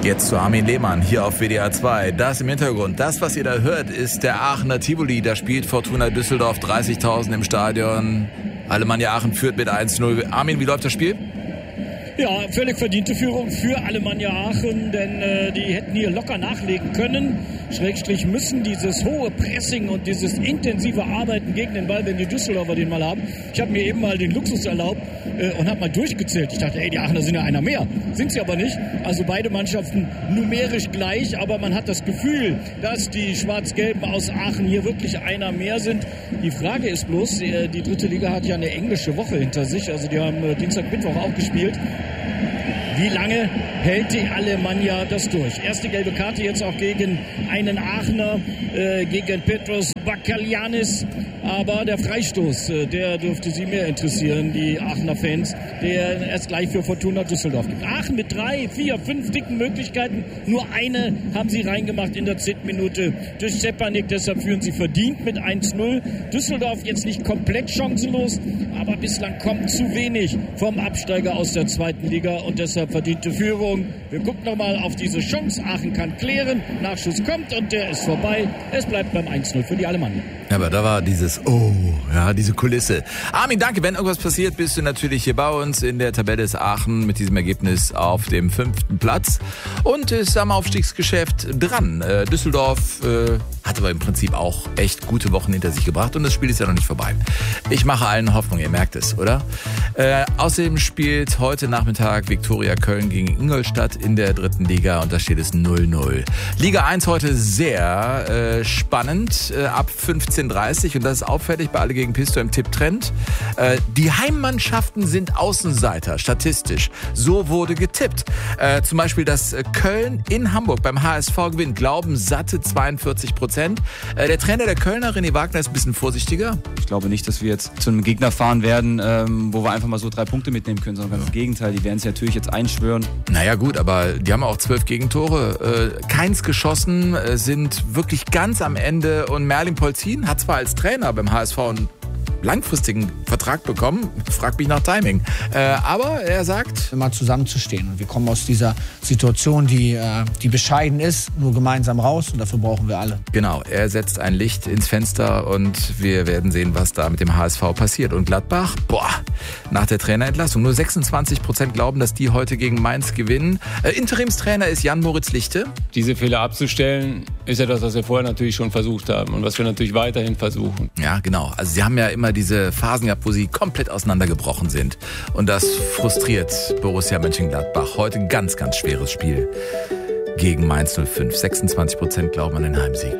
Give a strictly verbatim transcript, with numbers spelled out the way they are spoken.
Jetzt zu Armin Lehmann hier auf W D R zwei. Das im Hintergrund. Das, was ihr da hört, ist der Aachener Tivoli. Da spielt Fortuna Düsseldorf, dreißigtausend im Stadion. Alemannia Aachen führt mit eins zu null. Armin, wie läuft das Spiel? Ja, völlig verdiente Führung für Alemannia Aachen, denn äh, die hätten hier locker nachlegen können. Schrägstrich müssen dieses hohe Pressing und dieses intensive Arbeiten gegen den Ball, wenn die Düsseldorfer den mal haben. Ich habe mir eben mal den Luxus erlaubt äh, und habe mal durchgezählt. Ich dachte, ey, die Aachener sind ja einer mehr. Sind sie aber nicht. Also beide Mannschaften numerisch gleich, aber man hat das Gefühl, dass die Schwarz-Gelben aus Aachen hier wirklich einer mehr sind. Die Frage ist bloß, äh, die dritte Liga hat ja eine englische Woche hinter sich. Also die haben äh, Dienstag, Mittwoch auch gespielt. Wie lange hält die Alemannia das durch? Erste gelbe Karte jetzt auch gegen einen Aachener, äh, gegen Petros Bakalianis. Aber der Freistoß, äh, der dürfte sie mehr interessieren, die Aachener Fans, der erst gleich für Fortuna Düsseldorf gibt. Aachen mit drei, vier, fünf dicken Möglichkeiten. Nur eine haben sie reingemacht in der zehnten Minute durch Stepanik. Deshalb führen sie verdient mit eins zu null. Düsseldorf jetzt nicht komplett chancenlos, aber bislang kommt zu wenig vom Absteiger aus der zweiten Liga und deshalb verdiente Führung. Wir gucken nochmal auf diese Chance. Aachen kann klären. Nachschuss kommt und der ist vorbei. Es bleibt beim eins zu null für die Alemannia. Ja, aber da war dieses Oh, ja, diese Kulisse. Armin, danke. Wenn irgendwas passiert, bist du natürlich hier bei uns. In der Tabelle ist Aachen mit diesem Ergebnis auf dem fünften Platz und ist am Aufstiegsgeschäft dran. Äh, Düsseldorf äh, hat aber im Prinzip auch echt gute Wochen hinter sich gebracht und das Spiel ist ja noch nicht vorbei. Ich mache allen Hoffnung, ihr merkt es, oder? Äh, außerdem spielt heute Nachmittag Viktoria Köln gegen Ingolstadt in der dritten Liga und da steht es null null. Liga eins heute sehr äh, spannend, äh, ab fünfzehn Uhr dreißig und das ist auffällig bei Alle gegen Pisto im Tipptrend. Äh, die Heimmannschaften sind Außenseiter, statistisch. So wurde getippt. Äh, zum Beispiel, dass Köln in Hamburg beim H S V gewinnt, glauben satte zweiundvierzig Prozent. Äh, der Trainer der Kölner, René Wagner, ist ein bisschen vorsichtiger. Ich glaube nicht, dass wir jetzt zu einem Gegner fahren werden, ähm, wo wir einfach mal so drei Punkte mitnehmen können, sondern ganz im Gegenteil. Die werden sich natürlich jetzt einschwören. Naja gut, aber die haben auch zwölf Gegentore. Äh, keins geschossen, äh, sind wirklich ganz am Ende. Und Merlin Polzin hat zwar als Trainer beim H S V einen langfristigen Vertrag bekommen, fragt mich nach Timing. Äh, aber er sagt, mal zusammenzustehen. Und wir kommen aus dieser Situation, die, äh, die bescheiden ist, nur gemeinsam raus und dafür brauchen wir alle. Genau, er setzt ein Licht ins Fenster und wir werden sehen, was da mit dem H S V passiert. Und Gladbach, boah, nach der Trainerentlassung, nur sechsundzwanzig Prozent glauben, dass die heute gegen Mainz gewinnen. Äh, Interimstrainer ist Jan-Moritz Lichte. Diese Fehler abzustellen, ist etwas, was wir vorher natürlich schon versucht haben und was wir natürlich weiterhin versuchen. Ja, genau. Also sie haben ja immer diese Phasen gehabt, wo sie komplett auseinandergebrochen sind. Und das frustriert Borussia Mönchengladbach. Heute ein ganz, ganz schweres Spiel gegen Mainz null fünf. sechsundzwanzig Prozent glauben an den Heimsieg.